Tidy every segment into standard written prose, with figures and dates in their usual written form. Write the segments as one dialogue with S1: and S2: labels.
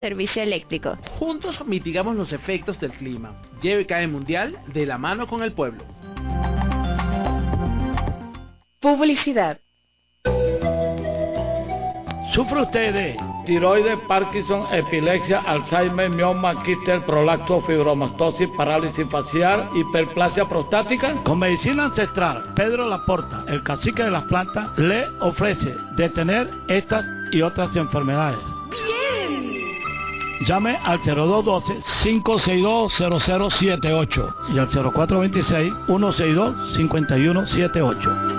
S1: servicio eléctrico.
S2: Juntos mitigamos los efectos del clima. GBKE Mundial de la mano con el pueblo.
S1: Publicidad.
S3: ¿Sufre usted de tiroides, Parkinson, epilepsia, Alzheimer, mioma, quistes, prolapso, fibromastosis, parálisis facial, hiperplasia prostática? Con medicina ancestral, Pedro Laporta, el cacique de las plantas, le ofrece detener estas y otras enfermedades.
S1: ¡Bien!
S3: Llame al 0212-562-0078 y al 0426-162-5178.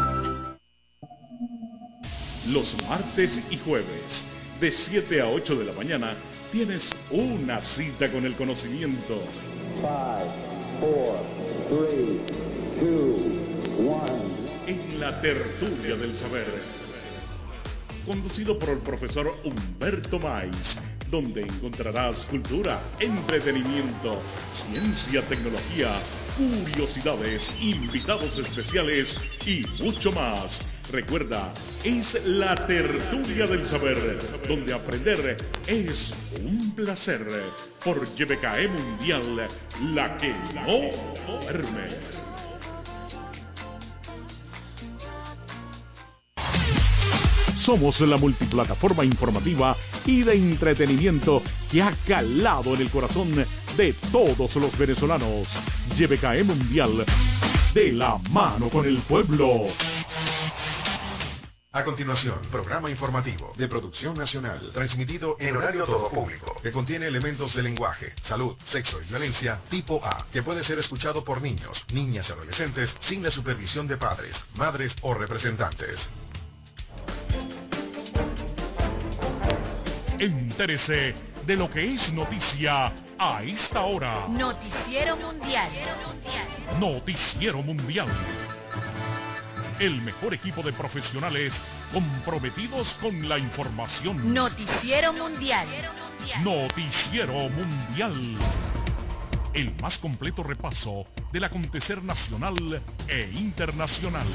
S4: Los martes y jueves, de 7 a 8 de la mañana, tienes una cita con el conocimiento.
S5: 5, 4, 3, 2, 1.
S4: En la tertulia del saber. Conducido por el profesor Humberto Maiz, donde encontrarás cultura, entretenimiento, ciencia, tecnología, curiosidades, invitados especiales y mucho más. Recuerda, es la tertulia del saber, donde aprender es un placer. Por GBKE Mundial, la que no duerme. Somos la multiplataforma informativa y de entretenimiento que ha calado en el corazón de todos los venezolanos. GBKE Mundial, de la mano con el pueblo.
S6: A continuación, programa informativo de producción nacional, transmitido en horario todo público, que contiene elementos de lenguaje, salud, sexo y violencia tipo A, que puede ser escuchado por niños, niñas y adolescentes sin la supervisión de padres, madres o representantes.
S4: Entérese de lo que es noticia a esta hora.
S7: Noticiero Mundial.
S4: Noticiero Mundial. El mejor equipo de profesionales comprometidos con la información.
S7: Noticiero Mundial.
S4: Noticiero Mundial. El más completo repaso del acontecer nacional e internacional.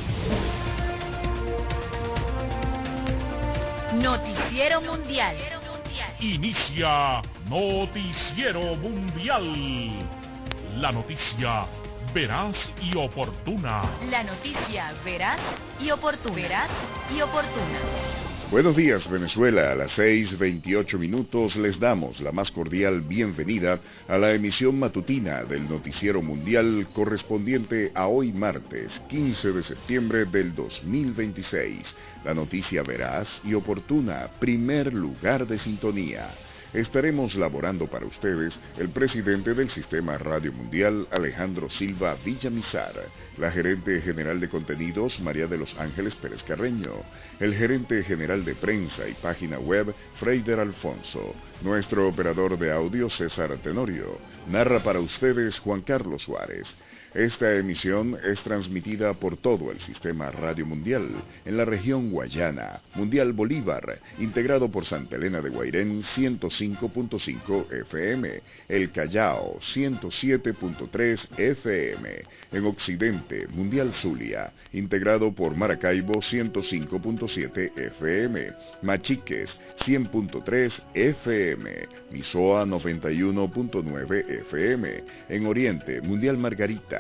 S7: Noticiero Mundial.
S4: Inicia Noticiero Mundial. La noticia veraz y oportuna.
S7: La noticia veraz y oportuna. Veraz y oportuna.
S8: Buenos días, Venezuela. A las 6:28 les damos la más cordial bienvenida a la emisión matutina del Noticiero Mundial correspondiente a hoy martes 15 de septiembre del 2026. La noticia veraz y oportuna, primer lugar de sintonía. Estaremos laborando para ustedes el presidente del Sistema Radio Mundial, Alejandro Silva Villamizar, la gerente general de contenidos, María de los Ángeles Pérez Carreño, el gerente general de prensa y página web, Freider Alfonso, nuestro operador de audio, César Tenorio. Narra para ustedes Juan Carlos Suárez. Esta emisión es transmitida por todo el Sistema Radio Mundial, en la región Guayana, Mundial Bolívar, integrado por Santa Elena de Guairén 105.5 FM, El Callao 107.3 FM, en Occidente, Mundial Zulia, integrado por Maracaibo 105.7 FM, Machiques 100.3 FM, Misoa 91.9 FM, en Oriente, Mundial Margarita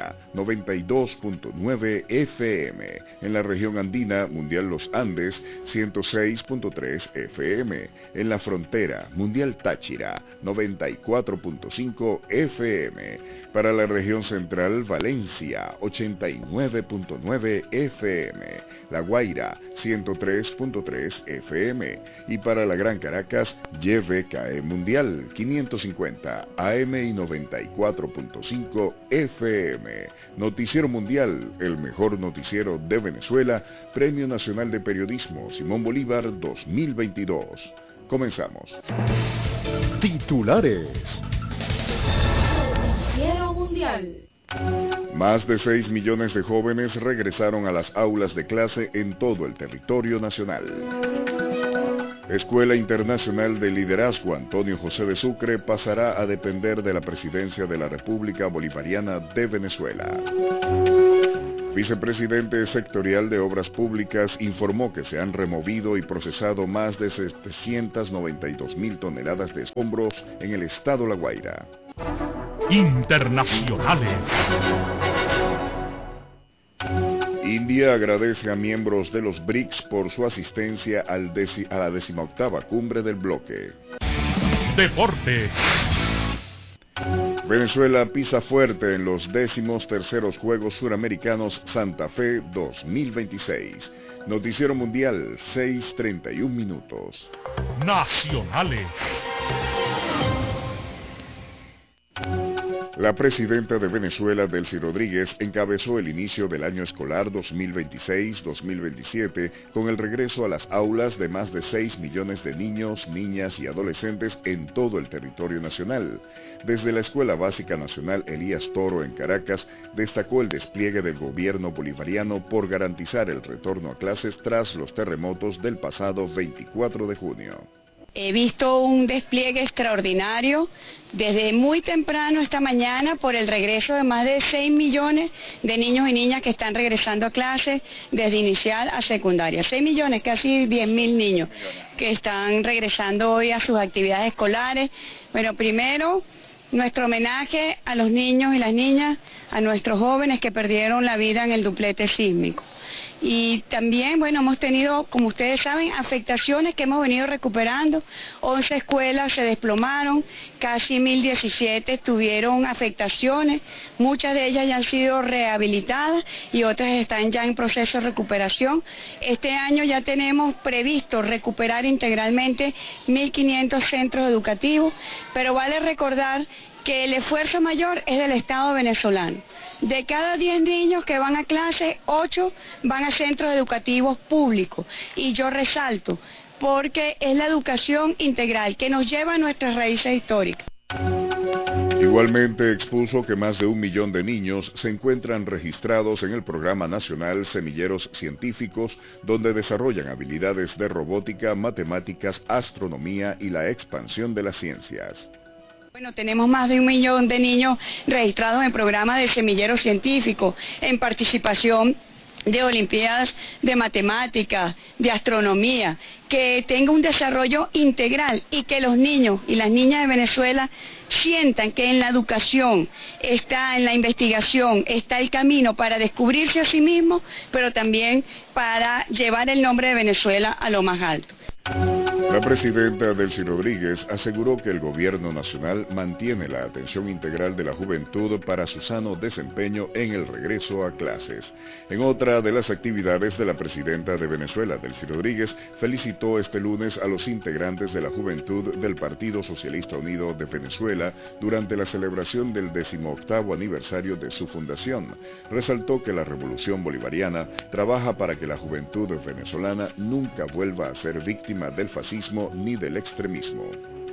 S8: 92.9 FM, en la región andina, Mundial Los Andes 106.3 FM, en la frontera, Mundial Táchira 94.5 FM, para la región central, Valencia 89.9 FM, La Guaira 103.3 FM, y para la Gran Caracas, GBKE Mundial 550 AM y 94.5 FM. Noticiero Mundial, el mejor noticiero de Venezuela, Premio Nacional de Periodismo Simón Bolívar 2022. Comenzamos.
S4: Titulares.
S1: Noticiero Mundial.
S8: Más de 6 millones de jóvenes regresaron a las aulas de clase en todo el territorio nacional. Escuela Internacional de Liderazgo Antonio José de Sucre pasará a depender de la Presidencia de la República Bolivariana de Venezuela. Vicepresidente sectorial de Obras Públicas informó que se han removido y procesado más de 792.000 toneladas de escombros en el estado La Guaira.
S4: Internacionales.
S8: India agradece a miembros de los BRICS por su asistencia a la 18ª cumbre del bloque.
S4: Deportes.
S8: Venezuela pisa fuerte en los 13º Juegos Suramericanos Santa Fe 2026. Noticiero Mundial, 6:31 minutos.
S4: Nacionales.
S8: La presidenta de Venezuela, Delcy Rodríguez, encabezó el inicio del año escolar 2026-2027 con el regreso a las aulas de más de 6 millones de niños, niñas y adolescentes en todo el territorio nacional. Desde la Escuela Básica Nacional Elías Toro en Caracas, destacó el despliegue del gobierno bolivariano por garantizar el retorno a clases tras los terremotos del pasado 24 de junio.
S9: He visto un despliegue extraordinario desde muy temprano esta mañana por el regreso de más de 6 millones de niños y niñas que están regresando a clases desde inicial a secundaria. 6 millones, casi 10.000 niños que están regresando hoy a sus actividades escolares. Bueno, primero, nuestro homenaje a los niños y las niñas, a nuestros jóvenes que perdieron la vida en el duplete sísmico. Y también, bueno, hemos tenido, como ustedes saben, afectaciones que hemos venido recuperando. 11 escuelas se desplomaron, casi 1.017 tuvieron afectaciones, muchas de ellas ya han sido rehabilitadas y otras están ya en proceso de recuperación. Este año ya tenemos previsto recuperar integralmente 1.500 centros educativos, pero vale recordar que el esfuerzo mayor es del Estado venezolano. De cada 10 niños que van a clase, 8 van a centros educativos públicos. Y yo resalto, porque es la educación integral que nos lleva a nuestras raíces históricas.
S8: Igualmente expuso que más de 1 millón de niños se encuentran registrados en el Programa Nacional Semilleros Científicos, donde desarrollan habilidades de robótica, matemáticas, astronomía y la expansión de las ciencias.
S9: Bueno, tenemos más de 1 millón de niños registrados en programas de semilleros científicos, en participación de olimpiadas de matemáticas, de astronomía, que tenga un desarrollo integral y que los niños y las niñas de Venezuela sientan que en la educación está, en la investigación, está el camino para descubrirse a sí mismos, pero también para llevar el nombre de Venezuela a lo más alto.
S8: La presidenta Delcy Rodríguez aseguró que el gobierno nacional mantiene la atención integral de la juventud para su sano desempeño en el regreso a clases. En otra de las actividades de la presidenta de Venezuela, Delcy Rodríguez, felicitó este lunes a los integrantes de la juventud del Partido Socialista Unido de Venezuela durante la celebración del 18º aniversario de su fundación. Resaltó que la revolución bolivariana trabaja para que la juventud venezolana nunca vuelva a ser víctima del fascismo ni del extremismo.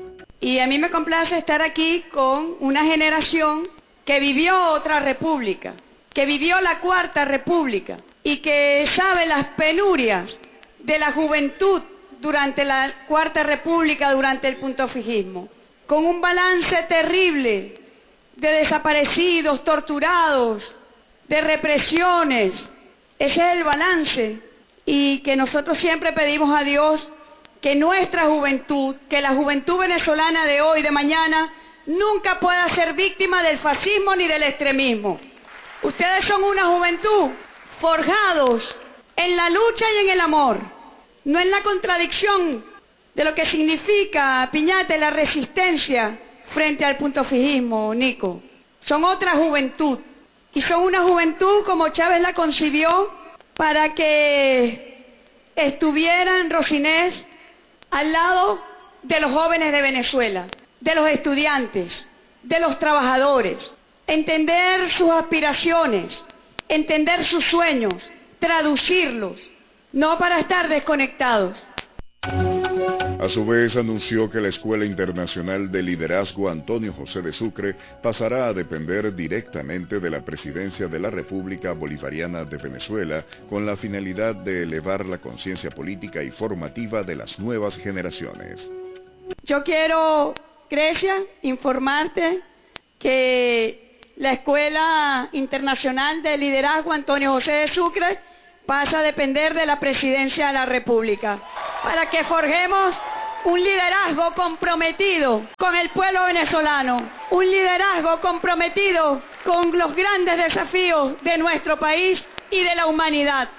S9: Y a mí me complace estar aquí con una generación que vivió otra república, que vivió la Cuarta República y que sabe las penurias de la juventud durante la Cuarta República, durante el puntofijismo, con un balance terrible de desaparecidos, torturados, de represiones. Ese es el balance, y que nosotros siempre pedimos a Dios que nuestra juventud, que la juventud venezolana de hoy, de mañana, nunca pueda ser víctima del fascismo ni del extremismo. Ustedes son una juventud forjados en la lucha y en el amor, no en la contradicción de lo que significa, Piñate, la resistencia frente al puntofijismo, Nico. Son otra juventud, y son una juventud como Chávez la concibió para que estuvieran, Rocinés, al lado de los jóvenes de Venezuela, de los estudiantes, de los trabajadores, entender sus aspiraciones, entender sus sueños, traducirlos, no para estar desconectados.
S8: A su vez anunció que la Escuela Internacional de Liderazgo Antonio José de Sucre pasará a depender directamente de la Presidencia de la República Bolivariana de Venezuela con la finalidad de elevar la conciencia política y formativa de las nuevas generaciones.
S9: Yo quiero, Grecia, informarte que la Escuela Internacional de Liderazgo Antonio José de Sucre pasa a depender de la Presidencia de la República, para que forjemos un liderazgo comprometido con el pueblo venezolano, un liderazgo comprometido con los grandes desafíos de nuestro país y de la humanidad,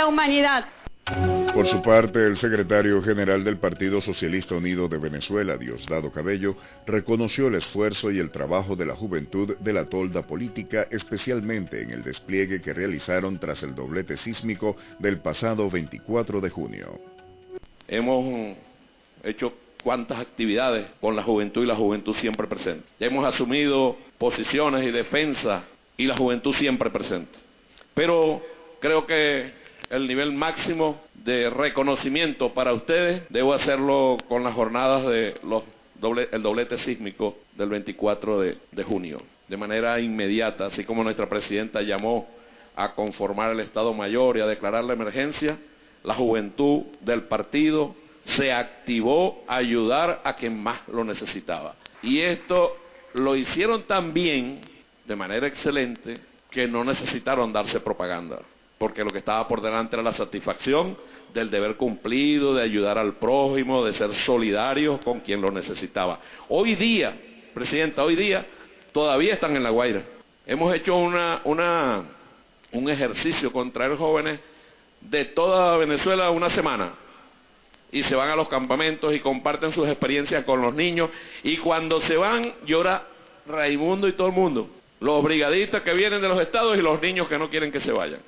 S8: Por su parte, el secretario general del Partido Socialista Unido de Venezuela, Diosdado Cabello, reconoció el esfuerzo y el trabajo de la juventud de la tolda política, especialmente en el despliegue que realizaron tras el doblete sísmico del pasado 24 de junio.
S10: Hemos hecho cuantas actividades con la juventud y la juventud siempre presente. Hemos asumido posiciones y defensa y la juventud siempre presente. Pero creo que el nivel máximo de reconocimiento para ustedes debo hacerlo con las jornadas de el doblete sísmico del 24 de junio. De manera inmediata, así como nuestra presidenta llamó a conformar el Estado Mayor y a declarar la emergencia, la juventud del partido se activó a ayudar a quien más lo necesitaba. Y esto lo hicieron tan bien, de manera excelente, que no necesitaron darse propaganda, porque lo que estaba por delante era la satisfacción del deber cumplido, de ayudar al prójimo, de ser solidarios con quien lo necesitaba. Hoy día, Presidenta, todavía están en La Guaira. Hemos hecho un ejercicio con traer jóvenes de toda Venezuela una semana, y se van a los campamentos y comparten sus experiencias con los niños, y cuando se van llora Raimundo y todo el mundo, los brigadistas que vienen de los estados y los niños que no quieren que se vayan.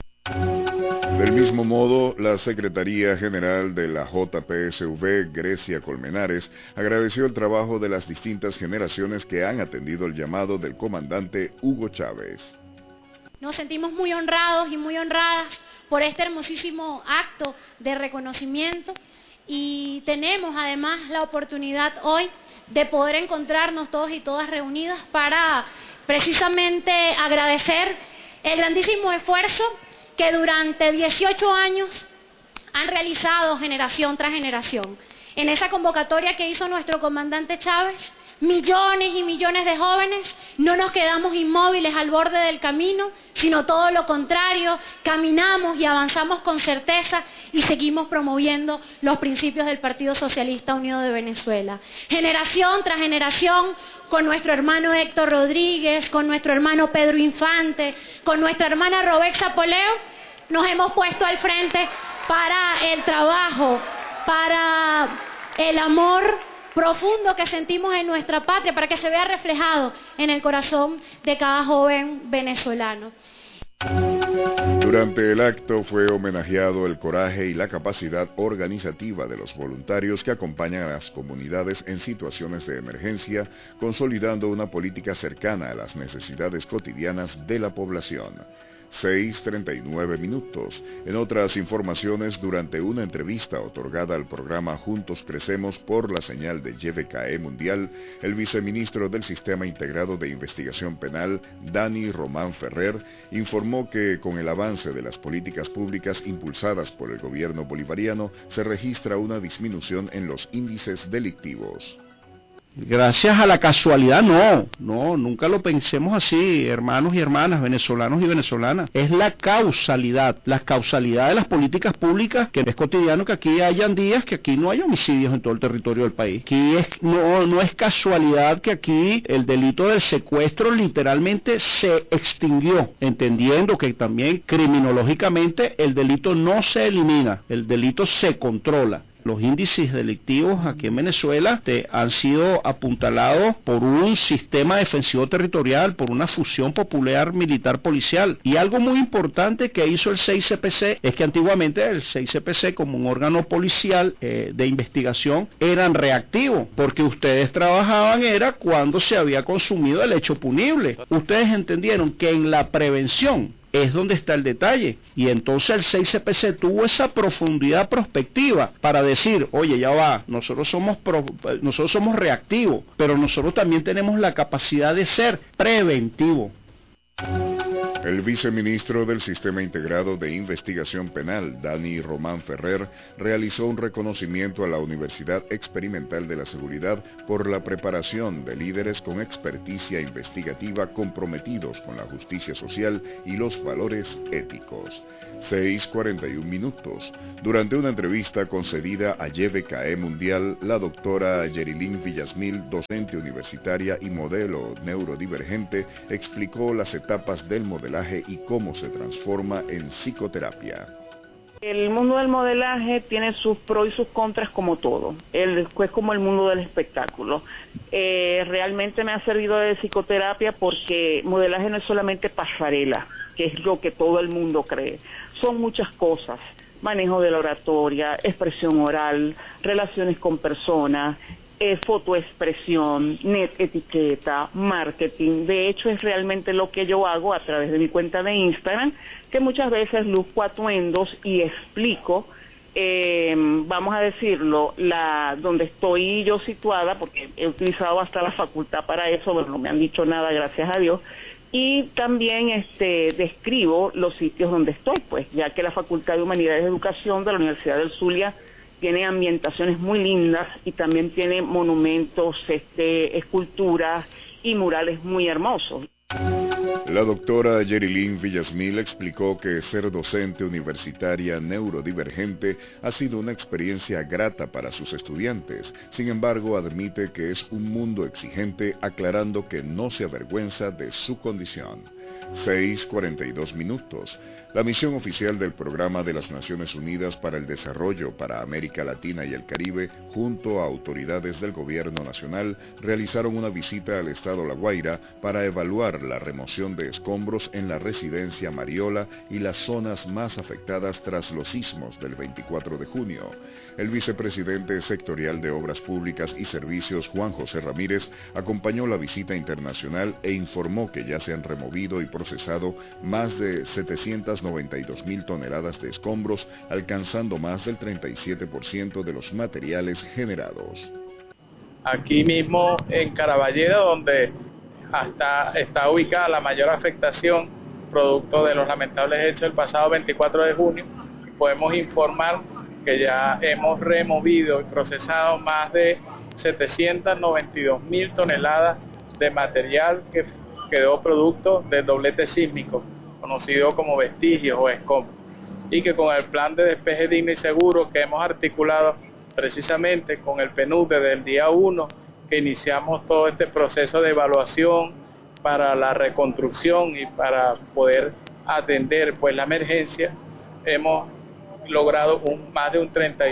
S8: Del mismo modo, la Secretaría General de la JPSV, Grecia Colmenares, agradeció el trabajo de las distintas generaciones que han atendido el llamado del comandante Hugo Chávez.
S11: Nos sentimos muy honrados y muy honradas por este hermosísimo acto de reconocimiento, y tenemos además la oportunidad hoy de poder encontrarnos todos y todas reunidas para precisamente agradecer el grandísimo esfuerzo que durante 18 años han realizado generación tras generación. En esa convocatoria que hizo nuestro comandante Chávez, millones y millones de jóvenes no nos quedamos inmóviles al borde del camino, sino todo lo contrario, caminamos y avanzamos con certeza y seguimos promoviendo los principios del Partido Socialista Unido de Venezuela. Generación tras generación, con nuestro hermano Héctor Rodríguez, con nuestro hermano Pedro Infante, con nuestra hermana Robexa Poleo, nos hemos puesto al frente para el trabajo, para el amor profundo que sentimos en nuestra patria, para que se vea reflejado en el corazón de cada joven venezolano.
S8: Durante el acto fue homenajeado el coraje y la capacidad organizativa de los voluntarios que acompañan a las comunidades en situaciones de emergencia, consolidando una política cercana a las necesidades cotidianas de la población. 6:39 minutos. En otras informaciones, durante una entrevista otorgada al programa Juntos Crecemos por la señal de YVKE Mundial, el viceministro del Sistema Integrado de Investigación Penal, Dani Román Ferrer, informó que con el avance de las políticas públicas impulsadas por el gobierno bolivariano, se registra una disminución en los índices delictivos.
S12: Gracias a la casualidad, no, nunca lo pensemos así, hermanos y hermanas, venezolanos y venezolanas. Es la causalidad de las políticas públicas, que es cotidiano que aquí hayan días que aquí no hay homicidios en todo el territorio del país. Aquí no es casualidad que aquí el delito del secuestro literalmente se extinguió, entendiendo que también criminológicamente el delito no se elimina, el delito se controla. Los índices delictivos aquí en Venezuela han sido apuntalados por un sistema defensivo territorial, por una fusión popular militar-policial. Y algo muy importante que hizo el CICPC es que antiguamente el CICPC, como un órgano policial de investigación, eran reactivos, porque ustedes trabajaban era cuando se había consumido el hecho punible. Ustedes entendieron que en la prevención es donde está el detalle, y entonces el CICPC tuvo esa profundidad prospectiva para decir, oye, ya va, nosotros somos reactivos, pero nosotros también tenemos la capacidad de ser preventivos.
S8: El viceministro del Sistema Integrado de Investigación Penal, Dani Román Ferrer, realizó un reconocimiento a la Universidad Experimental de la Seguridad por la preparación de líderes con experticia investigativa comprometidos con la justicia social y los valores éticos. 6:41 minutos. Durante una entrevista concedida a YVKE Mundial, la doctora Yerilyn Villasmil, docente universitaria y modelo neurodivergente, explicó las etapas del modelaje y cómo se transforma en psicoterapia.
S13: El mundo del modelaje tiene sus pros y sus contras como todo. Es como el mundo del espectáculo. Realmente me ha servido de psicoterapia porque modelaje no es solamente pasarela, que es lo que todo el mundo cree. Son muchas cosas. Manejo de la oratoria, expresión oral, relaciones con personas, fotoexpresión, net etiqueta, marketing. De hecho, es realmente lo que yo hago a través de mi cuenta de Instagram, que muchas veces luzco atuendos y explico, vamos a decirlo, donde estoy yo situada, porque he utilizado hasta la facultad para eso, pero no me han dicho nada, gracias a Dios. Y también describo los sitios donde estoy, pues, ya que la Facultad de Humanidades y Educación de la Universidad del Zulia tiene ambientaciones muy lindas y también tiene monumentos, esculturas y murales muy hermosos.
S8: La doctora Yerilyn Villasmil explicó que ser docente universitaria neurodivergente ha sido una experiencia grata para sus estudiantes. Sin embargo, admite que es un mundo exigente, aclarando que no se avergüenza de su condición. 6:42 minutos. La misión oficial del Programa de las Naciones Unidas para el Desarrollo para América Latina y el Caribe, junto a autoridades del Gobierno Nacional, realizaron una visita al estado La Guaira para evaluar la remoción de escombros en la residencia Mariola y las zonas más afectadas tras los sismos del 24 de junio. El vicepresidente sectorial de Obras Públicas y Servicios, Juan José Ramírez, acompañó la visita internacional e informó que ya se han removido y procesado más de 792.000 toneladas de escombros, alcanzando más del 37% de los materiales generados.
S14: Aquí mismo en Caraballeda, donde está ubicada la mayor afectación producto de los lamentables hechos del pasado 24 de junio, podemos informar que ya hemos removido y procesado más de 792.000 toneladas de material que quedó producto del doblete sísmico, conocido como vestigios o escombros, y que con el plan de despeje digno y seguro que hemos articulado precisamente con el PNUD desde el día 1, que iniciamos todo este proceso de evaluación para la reconstrucción y para poder atender pues la emergencia, hemos logrado más de un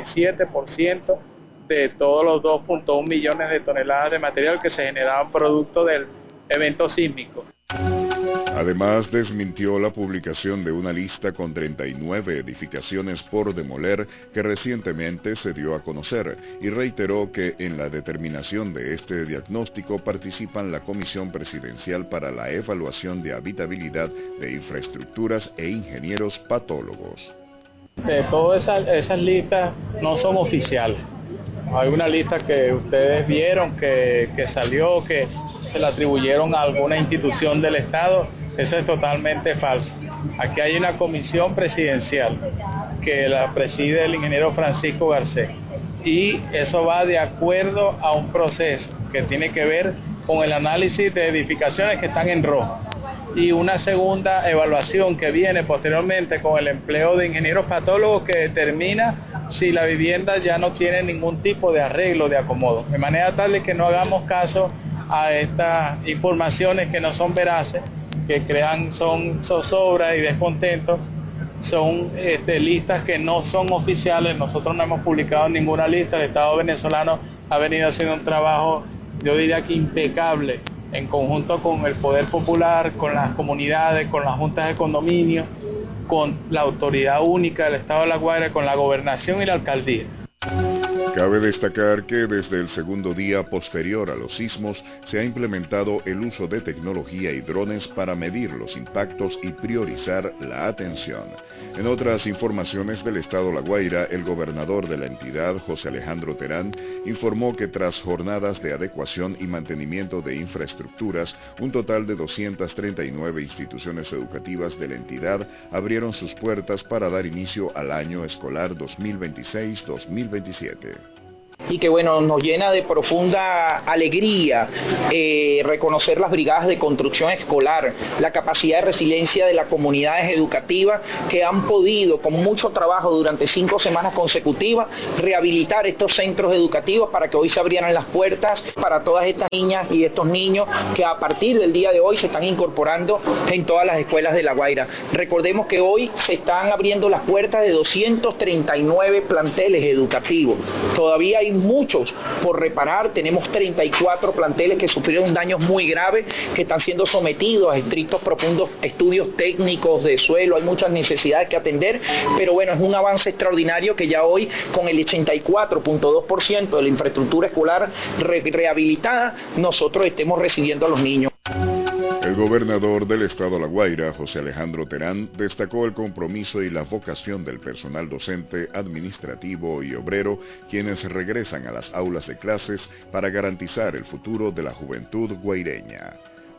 S14: 37% de todos los 2.1 millones de toneladas de material que se generaban producto del evento sísmico.
S8: Además, desmintió la publicación de una lista con 39 edificaciones por demoler que recientemente se dio a conocer y reiteró que en la determinación de este diagnóstico participan la Comisión Presidencial para la Evaluación de Habitabilidad de Infraestructuras e ingenieros patólogos.
S14: Todas esas listas no son oficiales. Hay una lista que ustedes vieron que salió, que se la atribuyeron a alguna institución del Estado. Eso es totalmente falso. Aquí hay una comisión presidencial que la preside el ingeniero Francisco Garcés, y eso va de acuerdo a un proceso que tiene que ver con el análisis de edificaciones que están en rojo, y una segunda evaluación que viene posteriormente con el empleo de ingenieros patólogos que determina si la vivienda ya no tiene ningún tipo de arreglo, de acomodo, de manera tal de que no hagamos caso a estas informaciones que no son veraces, que crean son zozobra y descontento. Son listas que no son oficiales. Nosotros no hemos publicado ninguna lista. El Estado venezolano ha venido haciendo un trabajo, yo diría que impecable, en conjunto con el Poder Popular, con las comunidades, con las juntas de condominio, con la autoridad única del Estado de La Guaira, con la gobernación y la alcaldía.
S8: Cabe destacar que desde el segundo día posterior a los sismos se ha implementado el uso de tecnología y drones para medir los impactos y priorizar la atención. En otras informaciones del estado La Guaira, el gobernador de la entidad, José Alejandro Terán, informó que tras jornadas de adecuación y mantenimiento de infraestructuras, un total de 239 instituciones educativas de la entidad abrieron sus puertas para dar inicio al año escolar 2026-2027.
S15: Y que bueno, nos llena de profunda alegría reconocer las brigadas de construcción escolar, la capacidad de resiliencia de las comunidades educativas que han podido, con mucho trabajo durante 5 semanas consecutivas, rehabilitar estos centros educativos para que hoy se abrieran las puertas para todas estas niñas y estos niños que a partir del día de hoy se están incorporando en todas las escuelas de La Guaira. Recordemos que hoy se están abriendo las puertas de 239 planteles educativos. Todavía hay muchos por reparar, tenemos 34 planteles que sufrieron daños muy graves, que están siendo sometidos a estrictos profundos estudios técnicos de suelo, hay muchas necesidades que atender, pero bueno, es un avance extraordinario que ya hoy con el 84.2% de la infraestructura escolar rehabilitada, nosotros estemos recibiendo a los niños.
S8: El gobernador del estado La Guaira, José Alejandro Terán, destacó el compromiso y la vocación del personal docente, administrativo y obrero, quienes regresan a las aulas de clases para garantizar el futuro de la juventud guaireña.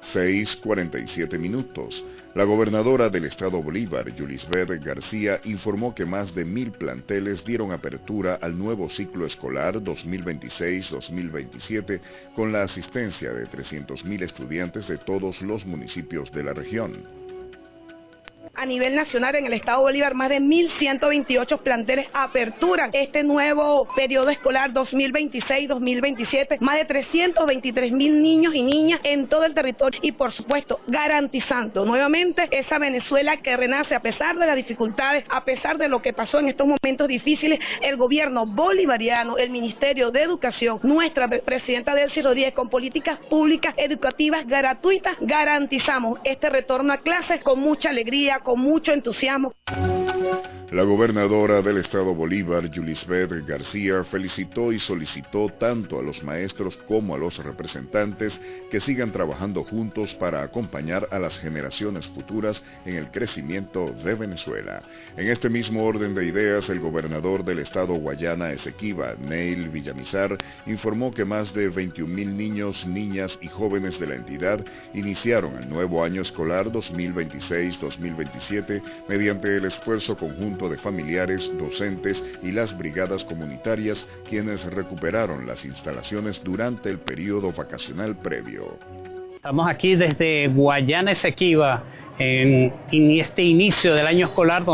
S8: 6:47 minutos. La gobernadora del estado Bolívar, Yulisbeth García, informó que más de 1.000 planteles dieron apertura al nuevo ciclo escolar 2026-2027 con la asistencia de 300.000 estudiantes de todos los municipios de la región.
S16: A nivel nacional, en el estado Bolívar, más de 1.128 planteles aperturan este nuevo periodo escolar 2026-2027, más de 323.000 niños y niñas en todo el territorio y, por supuesto, garantizando nuevamente esa Venezuela que renace a pesar de las dificultades, a pesar de lo que pasó en estos momentos difíciles. El gobierno bolivariano, el Ministerio de Educación, nuestra presidenta Delcy Rodríguez, con políticas públicas educativas gratuitas, garantizamos este retorno a clases con mucha alegría, con mucho entusiasmo.
S8: La gobernadora del estado Bolívar, Yulisbeth García, felicitó y solicitó tanto a los maestros como a los representantes que sigan trabajando juntos para acompañar a las generaciones futuras en el crecimiento de Venezuela. En este mismo orden de ideas, el gobernador del estado Guayana Esequiba, Neil Villamizar, informó que más de 21.000 niños, niñas y jóvenes de la entidad iniciaron el nuevo año escolar 2026-2027 mediante el esfuerzo conjunto de familiares, docentes y las brigadas comunitarias, quienes recuperaron las instalaciones durante el periodo vacacional previo.
S17: Estamos aquí desde Guayana Esequiba en este inicio del año escolar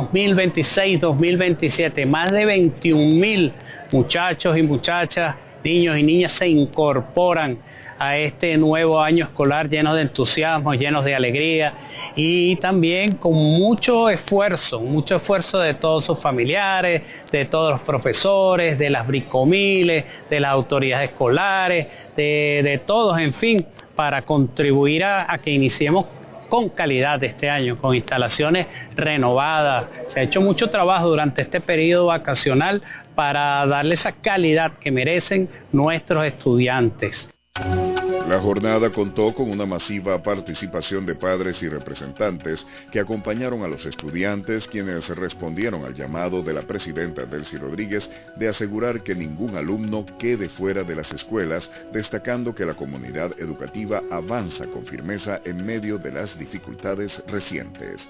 S17: 2026-2027. Más de 21.000 muchachos y muchachas, niños y niñas se incorporan a este nuevo año escolar llenos de entusiasmo, llenos de alegría y también con mucho esfuerzo de todos sus familiares, de todos los profesores, de las bricomiles, de las autoridades escolares, de todos, en fin, para contribuir a que iniciemos con calidad este año, con instalaciones renovadas. Se ha hecho mucho trabajo durante este periodo vacacional para darle esa calidad que merecen nuestros estudiantes.
S8: La jornada contó con una masiva participación de padres y representantes que acompañaron a los estudiantes, quienes respondieron al llamado de la presidenta Delcy Rodríguez de asegurar que ningún alumno quede fuera de las escuelas, destacando que la comunidad educativa avanza con firmeza en medio de las dificultades recientes.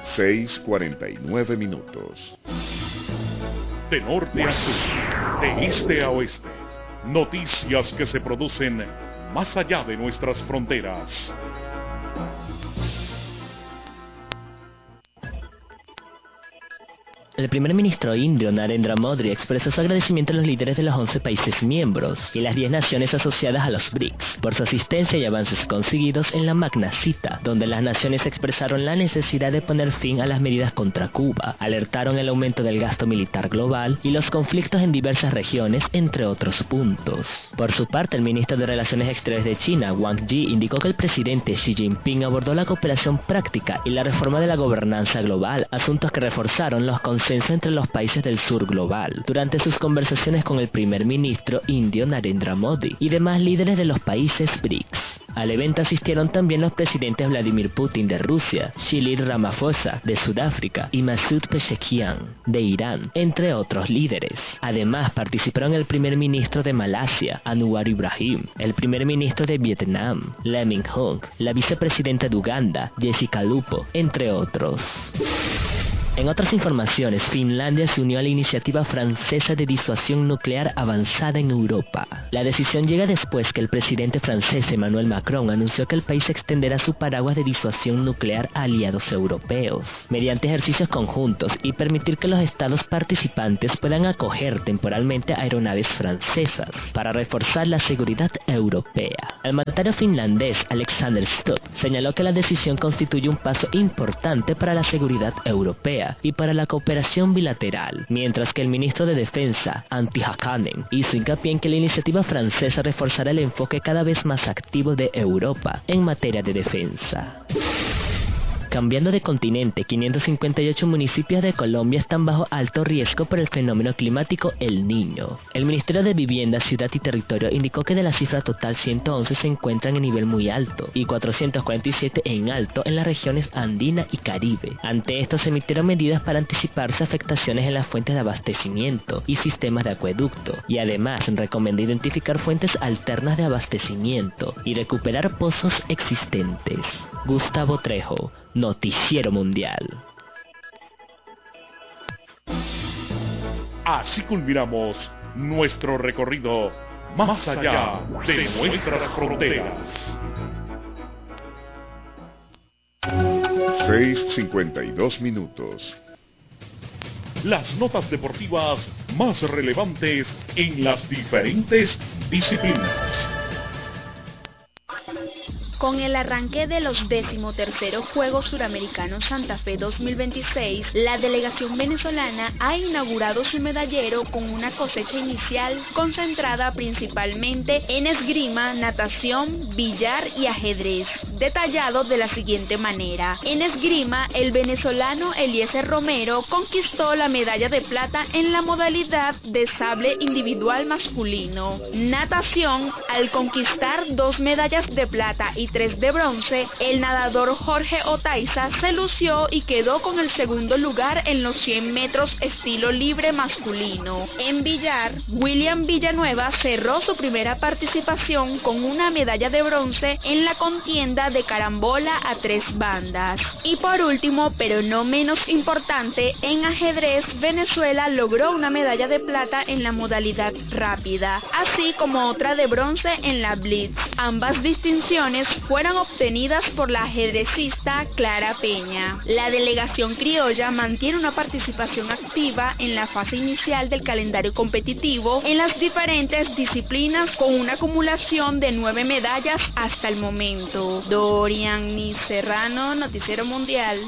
S8: 6:49 minutos.
S4: De norte a sur, de este a oeste, noticias que se producen más allá de nuestras fronteras.
S18: El primer ministro indio Narendra Modi expresó su agradecimiento a los líderes de los 11 países miembros y las 10 naciones asociadas a los BRICS por su asistencia y avances conseguidos en la Magna Cita, donde las naciones expresaron la necesidad de poner fin a las medidas contra Cuba, alertaron el aumento del gasto militar global y los conflictos en diversas regiones, entre otros puntos. Por su parte, el ministro de Relaciones Exteriores de China, Wang Yi, indicó que el presidente Xi Jinping abordó la cooperación práctica y la reforma de la gobernanza global, asuntos que reforzaron los conceptos consenso entre los países del sur global durante sus conversaciones con el primer ministro indio Narendra Modi y demás líderes de los países BRICS. Al evento asistieron también los presidentes Vladimir Putin de Rusia, Cyril Ramaphosa de Sudáfrica y Masoud Pezeshkian de Irán, entre otros líderes. Además participaron el primer ministro de Malasia, Anwar Ibrahim, el primer ministro de Vietnam, Lee Minh-hung, la vicepresidenta de Uganda, Jessica Lupo, entre otros. En otras informaciones, Finlandia se unió a la iniciativa francesa de disuasión nuclear avanzada en Europa. La decisión llega después que el presidente francés Emmanuel Macron anunció que el país extenderá su paraguas de disuasión nuclear a aliados europeos, mediante ejercicios conjuntos y permitir que los estados participantes puedan acoger temporalmente aeronaves francesas para reforzar la seguridad europea. El mandatario finlandés Alexander Stubb señaló que la decisión constituye un paso importante para la seguridad europea y para la cooperación bilateral, mientras que el ministro de Defensa, Antti Hakanen, hizo hincapié en que la iniciativa francesa reforzará el enfoque cada vez más activo de Europa en materia de defensa. Cambiando de continente, 558 municipios de Colombia están bajo alto riesgo por el fenómeno climático El Niño. El Ministerio de Vivienda, Ciudad y Territorio indicó que de la cifra total 111 se encuentran en nivel muy alto y 447 en alto en las regiones andina y Caribe. Ante esto se emitieron medidas para anticiparse afectaciones en las fuentes de abastecimiento y sistemas de acueducto, y además recomendó identificar fuentes alternas de abastecimiento y recuperar pozos existentes. Gustavo Trejo, Noticiero Mundial.
S4: Así culminamos nuestro recorrido más allá de nuestras fronteras.
S8: 6:52 minutos.
S4: Las notas deportivas más relevantes en las diferentes disciplinas.
S1: Con el arranque de los 13º Juegos Suramericanos Santa Fe 2026, la delegación venezolana ha inaugurado su medallero con una cosecha inicial concentrada principalmente en esgrima, natación, billar y ajedrez, detallado de la siguiente manera. En esgrima, el venezolano Eliezer Romero conquistó la medalla de plata en la modalidad de sable individual masculino. Natación, al conquistar 2 medallas de plata y 3 de bronce, el nadador Jorge Otaiza se lució y quedó con el segundo lugar en los 100 metros estilo libre masculino. En billar, William Villanueva cerró su primera participación con una medalla de bronce en la contienda de carambola a 3 bandas. Y por último, pero no menos importante, en ajedrez, Venezuela logró una medalla de plata en la modalidad rápida, así como otra de bronce en la blitz. Ambas distinciones fueron obtenidas por la ajedrecista Clara Peña. La delegación criolla mantiene una participación activa en la fase inicial del calendario competitivo en las diferentes disciplinas con una acumulación de 9 medallas hasta el momento. Dorian Serrano, Noticiero Mundial.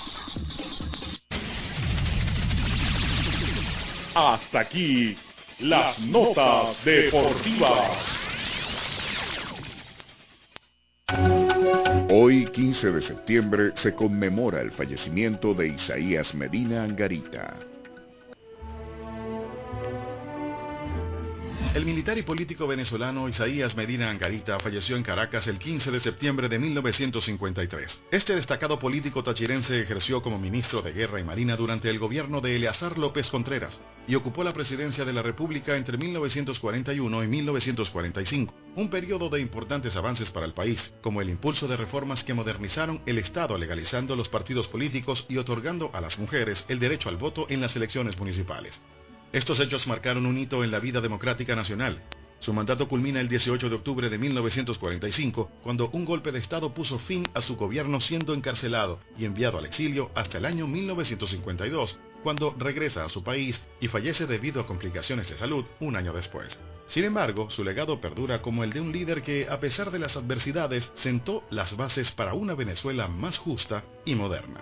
S4: Hasta aquí las notas deportivas.
S8: Hoy, 15 de septiembre, se conmemora el fallecimiento de Isaías Medina Angarita.
S19: El militar y político venezolano Isaías Medina Angarita falleció en Caracas el 15 de septiembre de 1953. Este destacado político tachirense ejerció como ministro de Guerra y Marina durante el gobierno de Eleazar López Contreras y ocupó la presidencia de la República entre 1941 y 1945, un periodo de importantes avances para el país, como el impulso de reformas que modernizaron el Estado legalizando los partidos políticos y otorgando a las mujeres el derecho al voto en las elecciones municipales. Estos hechos marcaron un hito en la vida democrática nacional. Su mandato culmina el 18 de octubre de 1945, cuando un golpe de Estado puso fin a su gobierno, siendo encarcelado y enviado al exilio hasta el año 1952, cuando regresa a su país y fallece debido a complicaciones de salud un año después. Sin embargo, su legado perdura como el de un líder que, a pesar de las adversidades, sentó las bases para una Venezuela más justa y moderna.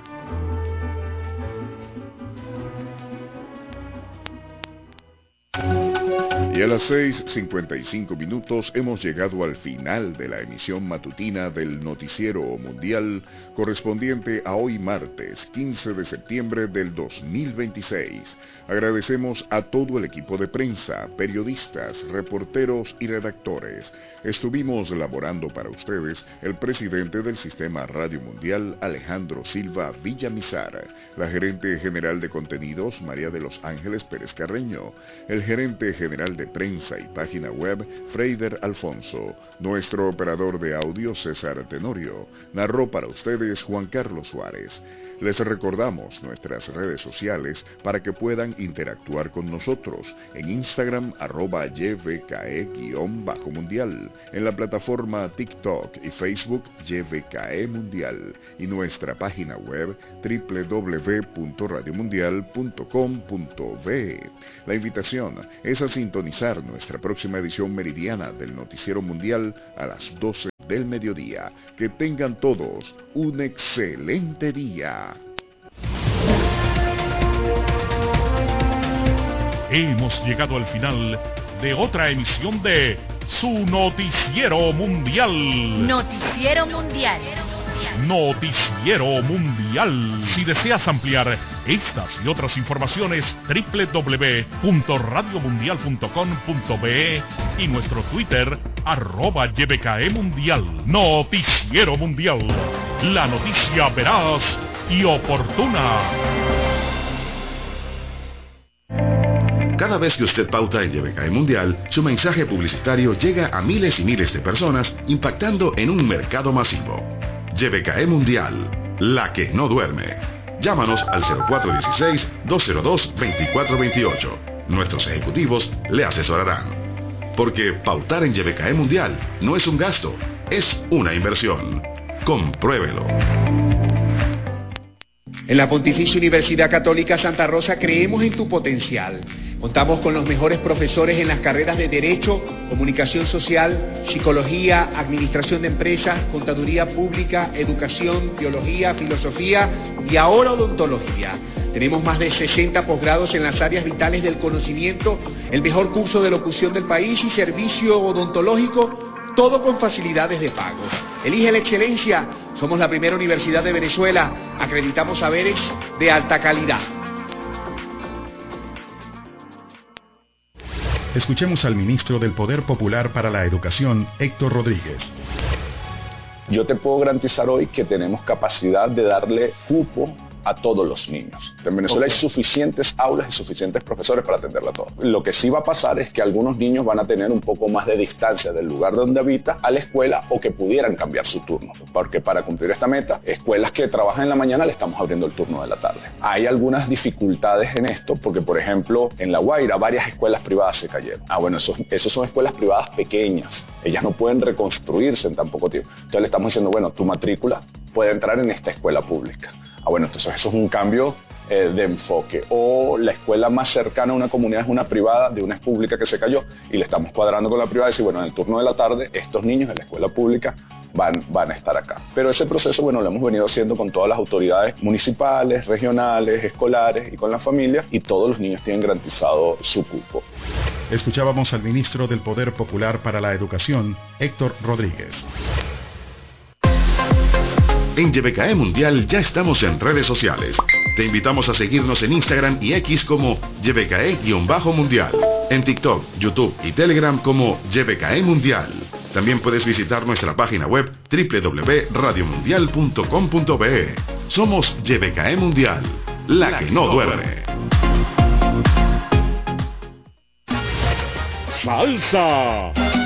S8: Y a las 6:55 minutos hemos llegado al final de la emisión matutina del Noticiero Mundial correspondiente a hoy martes 15 de septiembre del 2026. Agradecemos a todo el equipo de prensa, periodistas, reporteros y redactores. Estuvimos laborando para ustedes el presidente del Sistema Radio Mundial, Alejandro Silva Villamizar, la gerente general de contenidos, María de los Ángeles Pérez Carreño, el gerente general de prensa y página web, Freider Alfonso, nuestro operador de audio, César Tenorio, narró para ustedes Juan Carlos Suárez. Les recordamos nuestras redes sociales para que puedan interactuar con nosotros en Instagram @YVKE_mundial, en la plataforma TikTok y Facebook YVKE Mundial y nuestra página web www.radiomundial.com.be. La invitación es a sintonizar nuestra próxima edición meridiana del Noticiero Mundial a las 12 del mediodía. Que tengan todos un excelente día.
S4: Hemos llegado al final de otra emisión de su Noticiero Mundial.
S7: Noticiero Mundial.
S4: Noticiero Mundial. Si deseas ampliar estas y otras informaciones, www.radiomundial.com.be y nuestro Twitter, @YVKE-Mundial. Noticiero Mundial. La noticia veraz y oportuna.
S19: Cada vez que usted pauta en YVKE Mundial, su mensaje publicitario llega a miles y miles de personas, impactando en un mercado masivo. YVKE Mundial, la que no duerme. Llámanos al 0416-202-2428. Nuestros ejecutivos le asesorarán. Porque pautar en YVKE Mundial no es un gasto, es una inversión. Compruébelo.
S20: En la Pontificia Universidad Católica Santa Rosa creemos en tu potencial. Contamos con los mejores profesores en las carreras de Derecho, Comunicación Social, Psicología, Administración de Empresas, Contaduría Pública, Educación, Teología, Filosofía y ahora Odontología. Tenemos más de 60 posgrados en las áreas vitales del conocimiento, el mejor curso de locución del país y servicio odontológico, todo con facilidades de pago. Elige la excelencia. Somos la primera universidad de Venezuela. Acreditamos saberes de alta calidad.
S19: Escuchemos al ministro del Poder Popular para la Educación, Héctor Rodríguez.
S21: Yo te puedo garantizar hoy que tenemos capacidad de darle cupo a todos los niños. En Venezuela hay suficientes aulas y suficientes profesores para atenderlo a todos. Lo que sí va a pasar es que algunos niños van a tener un poco más de distancia del lugar donde habita a la escuela o que pudieran cambiar su turno. Porque para cumplir esta meta, escuelas que trabajan en la mañana le estamos abriendo el turno de la tarde. Hay algunas dificultades en esto porque, por ejemplo, en La Guaira varias escuelas privadas se cayeron. Bueno, esos son escuelas privadas pequeñas. Ellas no pueden reconstruirse en tan poco tiempo. Entonces le estamos diciendo, bueno, tu matrícula puede entrar en esta escuela pública. Bueno, entonces eso es un cambio de enfoque. O la escuela más cercana a una comunidad es una privada de una pública que se cayó y le estamos cuadrando con la privada y decir, bueno, en el turno de la tarde estos niños de la escuela pública van a estar acá. Pero ese proceso, bueno, lo hemos venido haciendo con todas las autoridades municipales, regionales, escolares y con las familias, y todos los niños tienen garantizado su cupo.
S19: Escuchábamos al ministro del Poder Popular para la Educación, Héctor Rodríguez. En YVKE Mundial ya estamos en redes sociales. Te invitamos a seguirnos en Instagram y X como YVKE-Mundial. En TikTok, YouTube y Telegram como YVKE Mundial. También puedes visitar nuestra página web www.radiomundial.com.be. Somos YVKE Mundial, la que no duerme.
S4: Salsa.